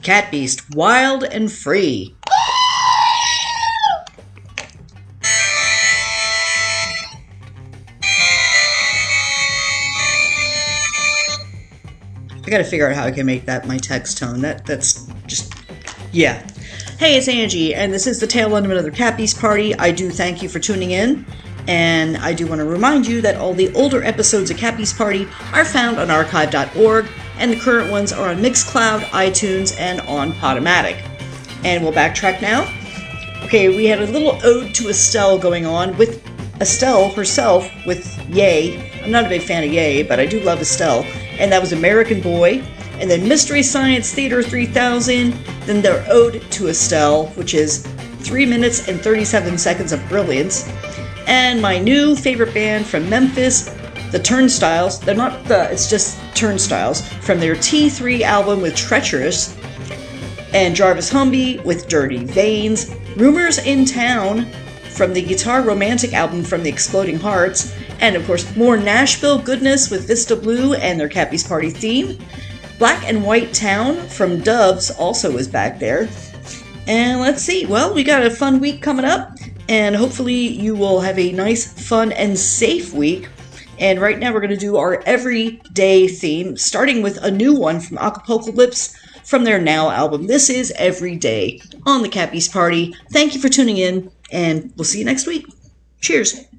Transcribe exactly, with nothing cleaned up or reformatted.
Cat Beast, wild and free. I gotta figure out how I can make that my text tone. That That's just... yeah. Hey, it's Angie, and this is the tail end of another Cat Beast party. I do thank you for tuning in, and I do want to remind you that all the older episodes of Cat Beast Party are found on archive dot org, and the current ones are on Mixcloud, iTunes, and on Podomatic. And we'll backtrack now. Okay, we had a little ode to Estelle going on with Estelle herself with Yay. I'm not a big fan of Yay, but I do love Estelle. And that was American Boy. And then Mystery Science Theater three thousand. Then their ode to Estelle, which is three minutes and thirty-seven seconds of brilliance. And my new favorite band from Memphis, the Turnstiles. They're not the, it's just Turnstiles, from their T three album with Treacherous. And Jarvis Humby with Dirty Veins. Rumors in Town from the Guitar Romantic album from the Exploding Hearts. And of course, more Nashville goodness with Vista Blue and their Cat Beast Party theme. Black and White Town from Doves also is back there. And let's see, well, we got a fun week coming up, and hopefully you will have a nice, fun, and safe week. And right now we're going to do our everyday theme, starting with a new one from Acapocalypse from their Now album. This is Everyday on the Cat Beast Party. Thank you for tuning in, and we'll see you next week. Cheers.